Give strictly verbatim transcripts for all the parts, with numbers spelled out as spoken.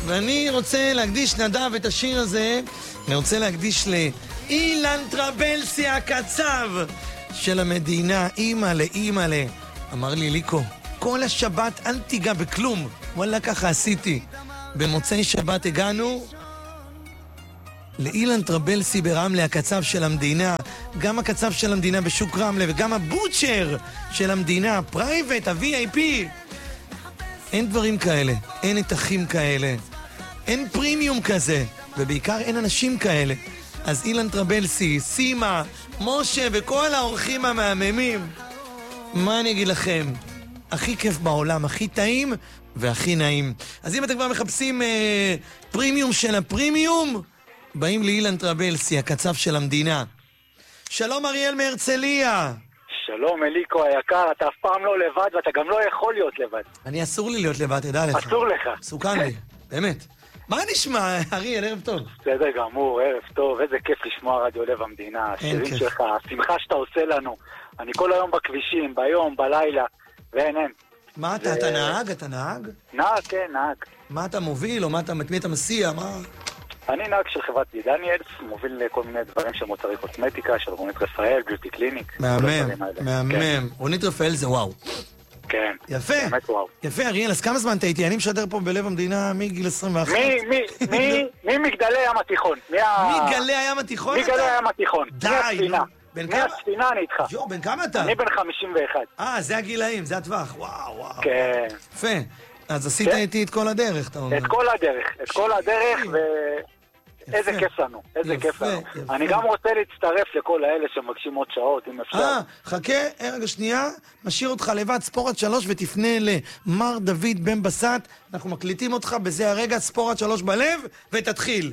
ואני רוצה להקדיש, נדב, את השיר הזה, אני רוצה להקדיש לאילן טרבלסי הקצב של המדינה. אימא לאימא לה. אמר לי ליקו, כל השבת אל תיגע בכלום. וואלה, ככה עשיתי. במוצאי שבת הגענו לאילן טרבלסי ברמלה, הקצב של המדינה, גם הקצב של המדינה בשוק רמלה, וגם הבוטשר של המדינה, פרייבט, ה-וי איי פי. אין דברים כאלה, אין נתחים כאלה, אין פרימיום כזה, ובעיקר אין אנשים כאלה. אז אילן טרבלסי, סימה, משה וכל האורחים המהממים, מה אני אגיד לכם? הכי כיף בעולם, הכי טעים והכי נעים. אז אם אתם כבר מחפשים אה, פרימיום של הפרימיום, באים לאילן טרבלסי, הקצב של המדינה. שלום אריאל מהרצליה. שלום אליקו היקר, אתה אף פעם לא לבד ואתה גם לא יכול להיות לבד. אני אסור לי להיות לבד, תדע לך. אסור לך. סוכן לי, באמת. מה נשמע, אריאל, ערב טוב? בסדר גמור, ערב טוב, איזה כיף לשמוע רדיו לב המדינה, השירים שלך, השמחה שאתה עושה לנו. אני כל היום בכבישים, ביום, בלילה, ואין אין. מה אתה, אתה נהג? אתה נהג? נהג, כן, נהג. מה אתה מוביל, או מה אתה, מי אתה מסיע, מה? אני נהג של חברת דניאלס, מוביל כל מיני דברים של מוצרי קוסמטיקה, של רונית רפאל, ביוטי קליניק. מהמם, מהמם. רונית רפאל זה וואו. כן, יפה. באמת וואו. יפה, אריאל, אז כמה זמן אתה איתי? אני משדר פה בלב המדינה מגיל עשרים ואחת. מי, מי, מי, מי מגדלי ים התיכון? מגלי הים התיכון? מגלי ים התיכון. די. מהספינה אני איתך. יו, בן כמה אתה? אני בן חמישים ואחת. אה, זה הגילאים, זה הטווח. וואו, וואו. כן. יפה. אז עשית איתי את כל הדרך, אתה אומר. את כל הדרך, את כל הדרך, ואיזה כיף לנו, איזה כיף לנו. אני גם רוצה להצטרף לכל האלה שמבקשים עוד שעות, אם אפשר. אה, חכה, רגע שנייה, משאיר אותך לבד, ספור עד שלוש ותפנה למר דוד בן בסט, אנחנו מקליטים אותך בזה הרגע, ספור עד שלוש בלב, ותתחיל.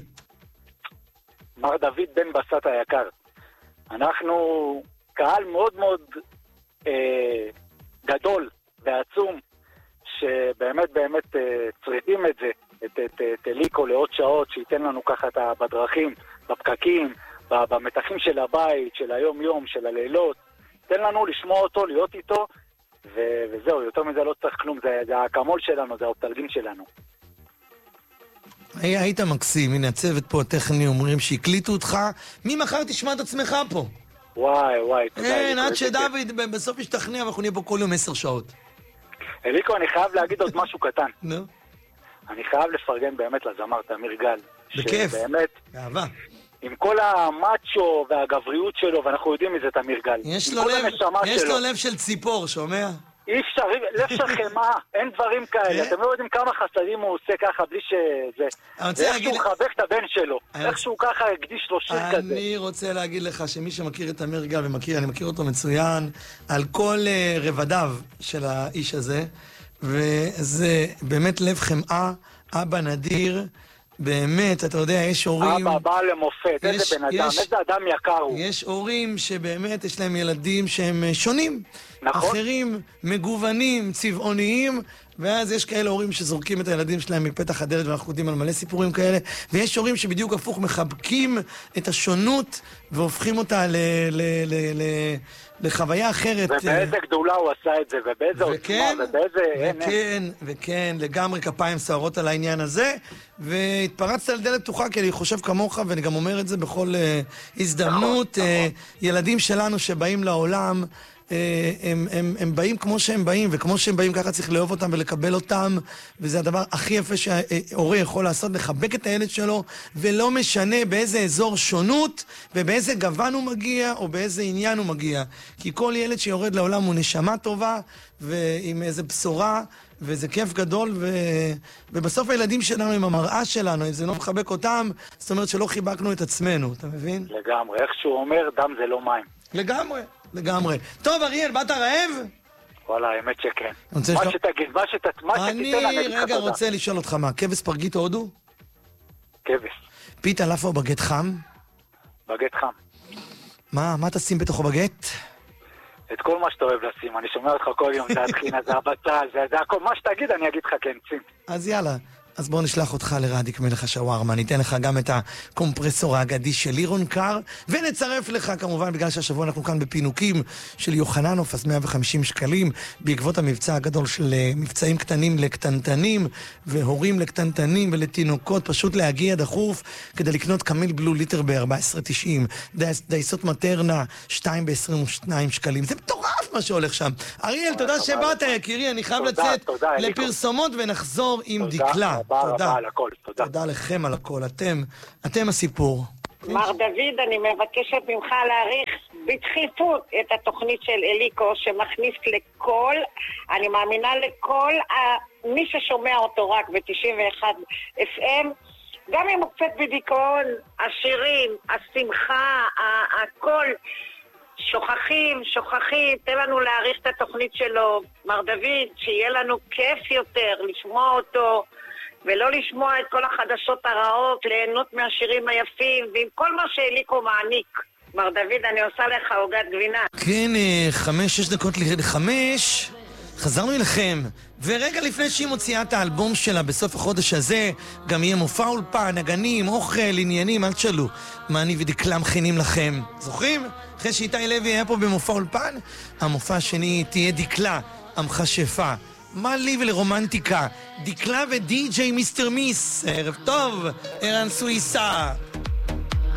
מר דוד בן בסט היקר, אנחנו קהל מאוד מאוד אה, גדול ועצום, שבאמת באמת אה, צריכים את זה, את, את, את אליקו לעוד שעות, שייתן לנו ככה את בדרכים, בפקקים, במתחים של הבית, של היום יום, של הלילות, תן לנו לשמוע אותו, להיות איתו, ו- וזהו, יותר מזה לא צריך כלום, זה, זה הקמול שלנו, זה האופטלגין שלנו. היית מקסים, הנה הצוות פה הטכני אומרים שהקליטו אותך, מי מחר תשמע את עצמך פה? וואי וואי, אין, עד שדוד בסוף ישתכנע, ואנחנו נהיה פה כל יום עשר שעות. אליקו, אני חייב להגיד עוד משהו קטן. נו. אני חייב לפרגן באמת לזמר תמיר גל. בכיף. שבאמת, באהבה. עם כל המאצ'ו והגבריות שלו, ואנחנו יודעים מזה תמיר גל. יש לו לב, יש לו לב של ציפור, שומע? אי אפשר, לב של חמאה, אין דברים כאלה. אתם לא יודעים כמה חסדים הוא עושה ככה בלי שזה... ואיך שהוא מחבק את הבן שלו. איך שהוא ככה הקדיש לו שיר כזה. אני רוצה להגיד לך שמי שמכיר את תמיר גל, ומכיר, אני מכיר אותו מצוין, על כל רבדיו של האיש הזה, וזה באמת לב חמאה, אבא נדיר, באמת, אתה יודע, יש הורים... אבא בא למופת, איזה בן אדם, איזה אדם יקר הוא. יש הורים שבאמת יש להם ילדים שהם שונים. נכון. אחרים, מגוונים, צבעוניים, ואז יש כאלה הורים שזורקים את הילדים שלהם מפתח הדלת, ואנחנו יודעים על מלא סיפורים כאלה, ויש הורים שבדיוק הפוך מחבקים את השונות, והופכים אותה ל... ל... ל... ל... לחוויה אחרת. ובאיזה גדולה הוא עשה את זה, ובאיזה עוצמה, ובאיזה... וכן, וכן, לגמרי כפיים סוערות על העניין הזה, והתפרצת על דלת פתוחה, כי אני חושב כמוך, ואני גם אומר את זה בכל uh, הזדמנות, נכון, uh, נכון. ילדים שלנו שבאים לעולם, הם, הם, הם באים כמו שהם באים, וכמו שהם באים ככה צריך לאהוב אותם ולקבל אותם, וזה הדבר הכי יפה שההורה יכול לעשות, לחבק את הילד שלו, ולא משנה באיזה אזור שונות, ובאיזה גוון הוא מגיע, או באיזה עניין הוא מגיע. כי כל ילד שיורד לעולם הוא נשמה טובה, ועם איזה בשורה, וזה כיף גדול, ו... ובסוף הילדים שלנו עם המראה שלנו, אם זה לא מחבק אותם, זאת אומרת שלא חיבקנו את עצמנו, אתה מבין? לגמרי, איך שהוא אומר, דם זה לא מים. לגמרי. לגמרי. טוב, אריאל, באת רעב? וואלה, האמת שכן. מה לשאול... שתגיד, מה שתיתן, מה אני שתיתן, אני אגיד לך רגע רוצה לשאול אותך מה, כבש פרגית הודו? כבש. פיתה לאפה או בגט חם? בגט חם. מה, מה תשים בתוכו בגט? את כל מה שאתה אוהב לשים, אני שומע אותך כל יום, זה התחינה, זה הבצל, זה, זה הכל, מה שתגיד אני אגיד לך כן, שים. אז יאללה, אז בואו נשלח אותך לרדיק מלך השווארמה, ניתן לך גם את הקומפרסור האגדי של לירון קר, ונצרף לך כמובן, בגלל שהשבוע אנחנו כאן בפינוקים של יוחננוף, אז מאה וחמישים שקלים, בעקבות המבצע הגדול של מבצעים קטנים לקטנטנים, והורים לקטנטנים ולתינוקות, פשוט להגיע דחוף, כדי לקנות קמיל בלו ליטר ב-ארבע עשרה תשעים, דייסות מטרנה, שתיים ב-עשרים ושניים שקלים, זה מטורף מה שהולך שם. אריאל, תודה שבאת יקירי, אני חייב לצאת לפרסומות ונחזור עם דקלה. תודה על הכל, תודה. תודה לכם על הכל, אתם, אתם הסיפור. מר דוד, אני מבקשת ממך להעריך בדחיפות את התוכנית של אליקו, שמכניס לכל, אני מאמינה לכל מי ששומע אותו רק ב-תשעים ואחת אף אם, גם אם הוא קצת בדיכאון, השירים, השמחה, הכל, שוכחים, שוכחים, תן לנו להעריך את התוכנית שלו, מר דוד, שיהיה לנו כיף יותר לשמוע אותו, ולא לשמוע את כל החדשות הרעות, ליהנות מהשירים היפים, ועם כל מה שאליקו מעניק. מר דוד, אני עושה לך עוגת גבינה. כן, חמש, שש דקות לחמש, חזרנו אליכם. ורגע לפני שהיא מוציאה את האלבום שלה בסוף החודש הזה, גם יהיה מופע אולפן, נגנים, אוכל, עניינים, אל תשאלו מה אני ודקלה מכינים לכם. זוכרים? אחרי שאיתי לוי היה פה במופע אולפן, המופע השני תהיה דקלה, המכשפה. מה לי ולרומנטיקה? דקלה ודי-ג'יי מיסטר מיס. ערב טוב, ערן סוויסה.